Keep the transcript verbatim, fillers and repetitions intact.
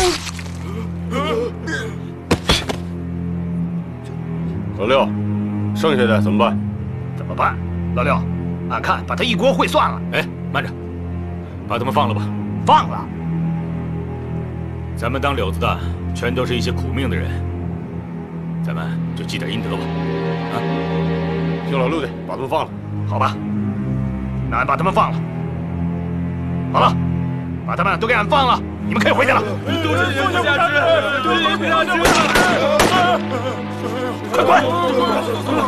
老六，剩下的怎么办？ 怎么办？老六，俺看把他一锅烩算了。 哎，慢着，把他们放了吧。 放了。 咱们当柳子的，全都是一些苦命的人，咱们就积点阴德吧。啊， 听老六的，把他们放了。 好吧，那俺把他们放了。好了，把他们都给俺放了，你们可以回去了。 多谢副驾驶，多谢副驾驶， 快滚！